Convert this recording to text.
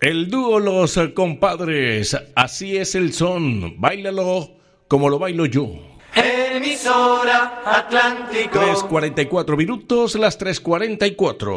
El dúo Los Compadres, así es el son, báilalo como lo bailo yo. Emisora Atlántico. 3:44 minutos, las 3:44.